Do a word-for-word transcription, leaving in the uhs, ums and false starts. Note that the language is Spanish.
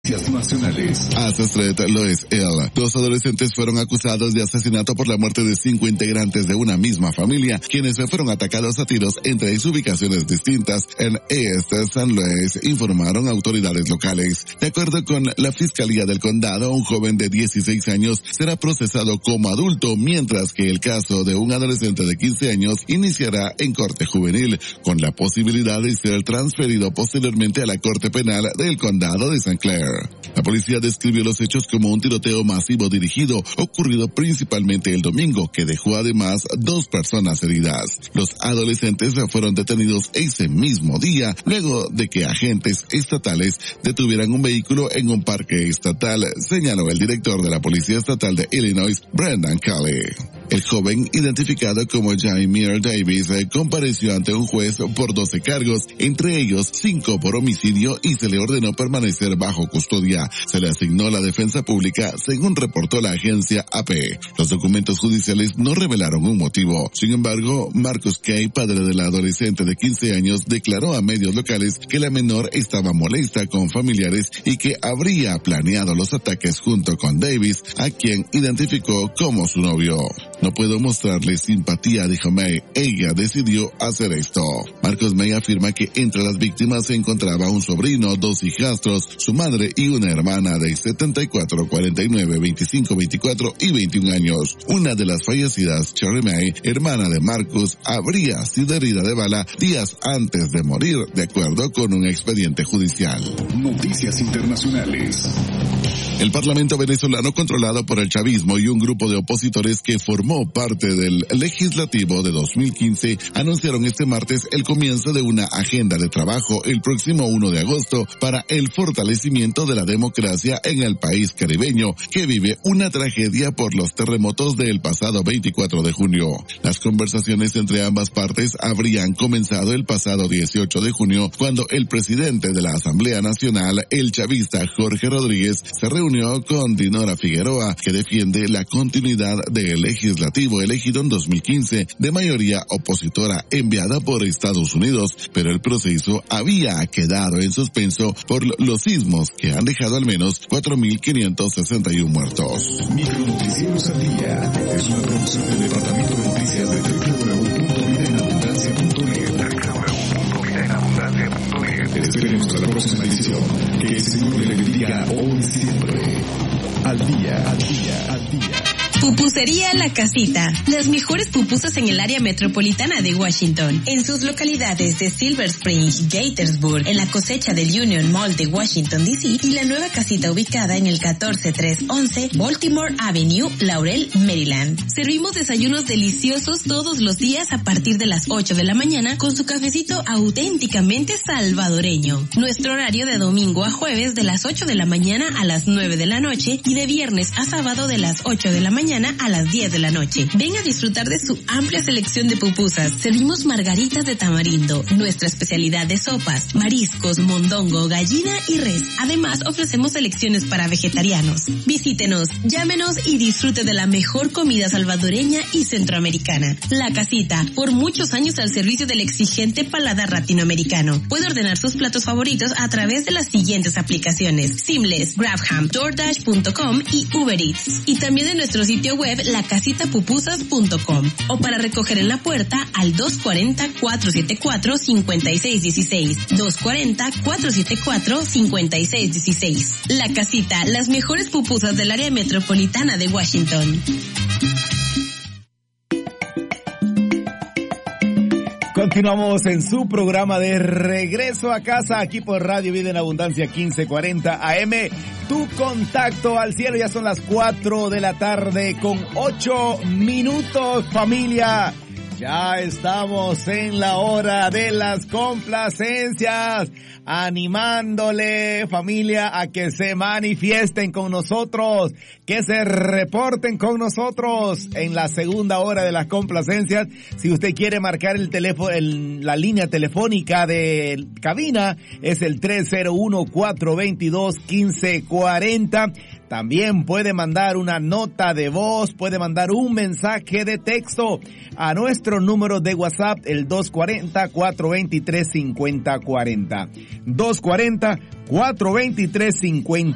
Nacionales. Asestred Lois L. Dos adolescentes fueron acusados de asesinato por la muerte de cinco integrantes de una misma familia, quienes fueron atacados a tiros en tres ubicaciones distintas en East San Luis, informaron autoridades locales. De acuerdo con la Fiscalía del Condado, un joven de dieciséis años será procesado como adulto, mientras que el caso de un adolescente de quince años iniciará en corte juvenil, con la posibilidad de ser transferido posteriormente a la Corte Penal del Condado de Saint Clair. La policía describió los hechos como un tiroteo masivo dirigido, ocurrido principalmente el domingo, que dejó además dos personas heridas. Los adolescentes fueron detenidos ese mismo día, luego de que agentes estatales detuvieran un vehículo en un parque estatal, señaló el director de la Policía Estatal de Illinois, Brendan Kelly. El joven, identificado como Jaimir Davis, compareció ante un juez por doce cargos, entre ellos cinco por homicidio, y se le ordenó permanecer bajo custodia. Se le asignó la defensa pública, según reportó la agencia A P. Los documentos judiciales no revelaron un motivo. Sin embargo, Marcus Kay, padre de la adolescente de quince años, declaró a medios locales que la menor estaba molesta con familiares y que habría planeado los ataques junto con Davis, a quien identificó como su novio. No puedo mostrarle simpatía, dijo May. Ella decidió hacer esto. Marcus May afirma que entre las víctimas se encontraba un sobrino, dos hijastros, su madre y una hermana de setenta y cuatro, cuarenta y nueve, veinticinco, veinticuatro y veintiún años. Una de las fallecidas, Cherry May, hermana de Marcus, habría sido herida de bala días antes de morir, de acuerdo con un expediente judicial. Noticias internacionales. El Parlamento venezolano, controlado por el chavismo y un grupo de opositores que formó parte del legislativo de dos mil quince, anunciaron este martes el comienzo de una agenda de trabajo el próximo primero de agosto para el fortalecimiento de la democracia en el país caribeño, que vive una tragedia por los terremotos del pasado veinticuatro de junio. Las conversaciones entre ambas partes habrían comenzado el pasado dieciocho de junio, cuando el presidente de la Asamblea Nacional, el chavista Jorge Rodríguez, se reunió con Dinora Figueroa, que defiende la continuidad del legislativo elegido en dos mil quince de mayoría opositora enviada por Estados Unidos, pero el proceso había quedado en suspenso por los sismos que han dejado al menos cuatro mil quinientos sesenta y uno muertos. Micronoticieros al día es una producción del Departamento de Noticias de doble u doble u doble u punto vida en abundancia punto net. doble u doble u doble u punto vida en abundancia punto net. Esperemos hasta la próxima edición. Que el Señor le bendiga hoy y siempre. Al día, al día, al día. Pupusería La Casita. Las mejores pupusas en el área metropolitana de Washington. En sus localidades de Silver Spring, Gaithersburg, en la cosecha del Union Mall de Washington, D C, y la nueva casita ubicada en el catorce trescientos once Baltimore Avenue, Laurel, Maryland. Servimos desayunos deliciosos todos los días a partir de las ocho de la mañana con su cafecito auténticamente salvadoreño. Nuestro horario de domingo a jueves de las ocho de la mañana a las nueve de la noche y de viernes a sábado de las ocho de la mañana a las diez de la noche. Ven a disfrutar de su amplia selección de pupusas. Servimos margaritas de tamarindo, nuestra especialidad de sopas, mariscos, mondongo, gallina y res. Además, ofrecemos selecciones para vegetarianos. Visítenos, llámenos y disfrute de la mejor comida salvadoreña y centroamericana. La Casita, por muchos años al servicio del exigente paladar latinoamericano. Puede ordenar sus platos favoritos a través de las siguientes aplicaciones: Seamless, Grabham, DoorDash punto com y Uber Eats. Y también en nuestro sitio web la casita pupusas punto com, o para recoger en la puerta al dos cuatro cero, cuatro siete cuatro, cinco seis uno seis, dos cuatro cero, cuatro siete cuatro, cinco seis uno seis. La Casita, las mejores pupusas del área metropolitana de Washington. Continuamos en su programa de Regreso a Casa, aquí por Radio Vida en Abundancia quince cuarenta A M. Tu contacto al cielo, ya son las cuatro de la tarde con ocho minutos, familia. Ya estamos en la hora de las complacencias, animándole, familia, a que se manifiesten con nosotros, que se reporten con nosotros en la segunda hora de las complacencias. Si usted quiere marcar el teléfono, el, la línea telefónica de cabina, es el tres cero uno, cuatro dos dos, uno cinco cuatro cero. También puede mandar una nota de voz, puede mandar un mensaje de texto a nuestro número de WhatsApp, el dos cuatro cero, cuatro dos tres, cinco cero cuatro cero. dos cuatro cero, cuatro dos tres, cinco cero cuatro cero.